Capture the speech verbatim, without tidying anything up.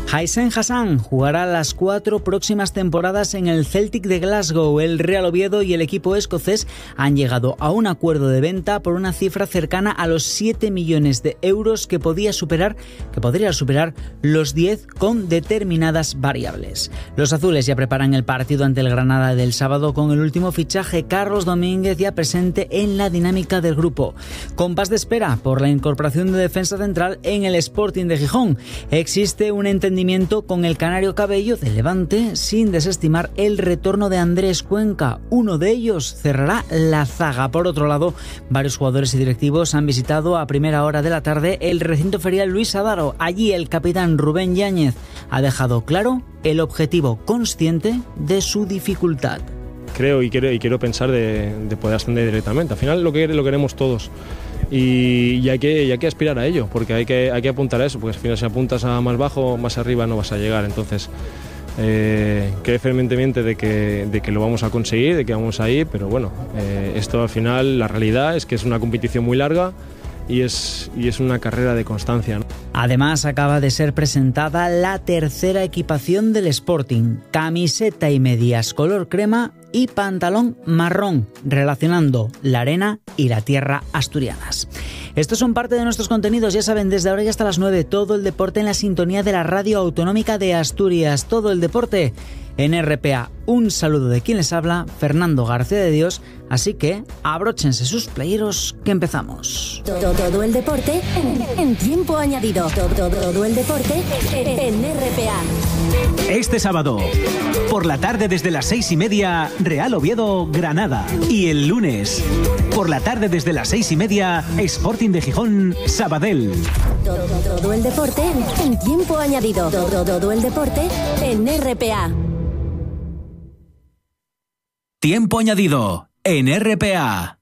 Hysén Hassan jugará las cuatro próximas temporadas en el Celtic de Glasgow. El Real Oviedo y el equipo escocés han llegado a un acuerdo de venta por una cifra cercana a los siete millones de euros que podía superar, que podría superar los diez con determinadas variables. Los azules ya preparan el partido ante el Granada del sábado con el último fichaje, Carlos Domínguez, ya presente en la dinámica del grupo. Compás de espera por la incorporación de defensa central en el Sporting de Gijón. Existe un entendimiento con el canario Cabello de Levante, sin desestimar el retorno de Andrés Cuenca. Uno de ellos cerrará la zaga. Por otro lado, varios jugadores y directivos han visitado a primera hora de la tarde el recinto ferial Luis Adaro. Allí el capitán Rubén Yáñez ha dejado claro el objetivo, consciente de su dificultad. Creo y quiero, y quiero pensar de, de poder ascender directamente. Al final lo, que, lo queremos todos. Y, y, hay que, y hay que aspirar a ello, porque hay que, hay que apuntar a eso, porque al final si apuntas a más bajo, más arriba no vas a llegar. Entonces, eh, creo fervientemente de que, de que lo vamos a conseguir, de que vamos a ir, pero bueno, eh, esto al final, la realidad es que es una competición muy larga y es, y es una carrera de constancia, ¿no? Además, acaba de ser presentada la tercera equipación del Sporting: camiseta y medias color crema y pantalón marrón, relacionando la arena y la tierra asturianas. Estos son parte de nuestros contenidos, ya saben, desde ahora y hasta las nueve, todo el deporte en la sintonía de la Radio Autonómica de Asturias, todo el deporte en R P A. Un saludo de quien les habla, Fernando García de Dios, así que abróchense sus playeros que empezamos. Todo, todo el deporte en, en tiempo añadido. Todo, todo, todo el deporte en R P A. Este sábado, por la tarde desde las seis y media, Real Oviedo, Granada. Y el lunes, por la tarde desde las seis y media, Sporting de Gijón, Sabadell. Todo, todo el deporte en tiempo añadido. Todo, todo el deporte en R P A. Tiempo añadido en R P A.